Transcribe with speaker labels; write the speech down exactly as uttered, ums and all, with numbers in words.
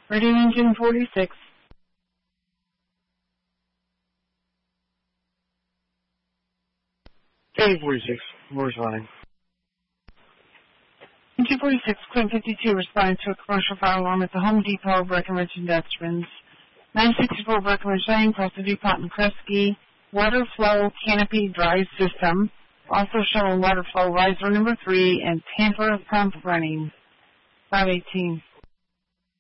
Speaker 1: Radio engine forty-six.
Speaker 2: Hey, forty-six. We're responding.
Speaker 1: Engine forty-six, Queen fifty-two, responding to a commercial fire alarm at the Home Depot, Breckenridge Industrials. nine sixty-four Breckenridge Lane, across the DuPont and Kresge. Water flow canopy dry system. Also showing water flow riser number three and tamper pump running. five eighteen.